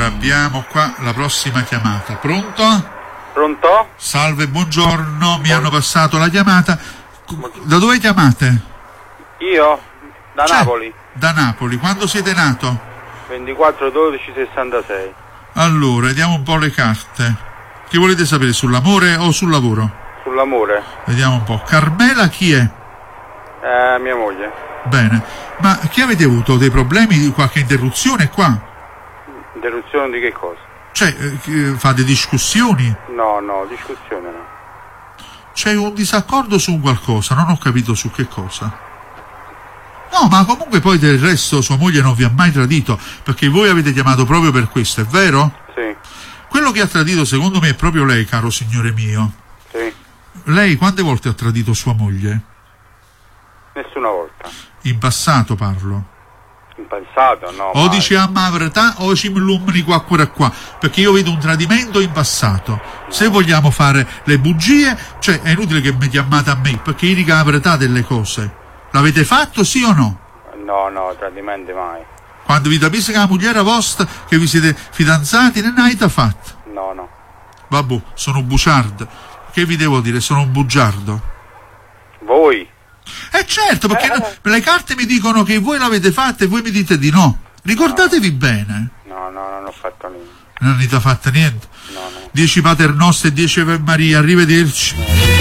Allora, abbiamo qua la prossima chiamata. Pronto? Pronto? Salve, buongiorno, mi hanno passato la chiamata. Da dove chiamate? Io? Da Napoli. Da Napoli. Quando siete nato? 24/12/66. Allora, vediamo un po' le carte. Che volete sapere, sull'amore o sul lavoro? Sull'amore. Vediamo un po'. Carmela chi è? Mia moglie. Bene. Ma che avete avuto? Dei problemi? Qualche interruzione qua? Interruzione di che cosa? Cioè, fate discussioni? No, discussione no. C'è un disaccordo su qualcosa, non ho capito su che cosa. No, ma comunque poi del resto sua moglie non vi ha mai tradito, perché voi avete chiamato proprio per questo, è vero? Sì. Quello che ha tradito secondo me è proprio lei, caro signore mio. Sì. Lei quante volte ha tradito sua moglie? Nessuna volta. In passato parlo. In passato no. O dice a ma verità o ci illumini qua, perché io vedo un tradimento in passato. Se vogliamo fare le bugie, cioè è inutile che mi chiamate a me, perché io dico la verità delle cose. L'avete fatto, sì o no? No, tradimenti mai. Quando vi capisce che la moglie vostra, che vi siete fidanzati, non avete fatto? No. Vabbè, sono bugiardo. Che vi devo dire? Sono un bugiardo. Voi? Certo, perché le carte mi dicono che voi l'avete fatta e voi mi dite di no. Ricordatevi bene. No, non ho fatto niente. Non avete fatto niente? No. 10 Paternostri e 10 Ave Maria, arrivederci.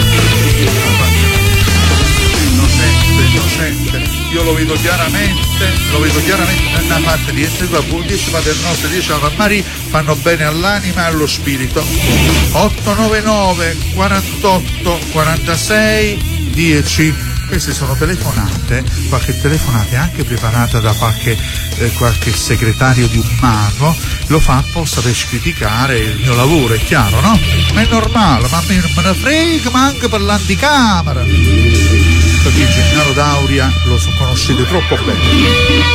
Innocente. Io lo vedo chiaramente, non ha fatto niente. 10 Paternostri e 10 Ave Maria fanno bene all'anima e allo spirito. 899 48 46 10. Queste sono telefonate, qualche telefonata è anche preparata da qualche segretario di un mago, lo fa apposta per criticare il mio lavoro, è chiaro, no? Ma è normale, ma me ne frega, ma anche per l'anticamera, perché Gennaro D'Auria lo conoscete troppo bene.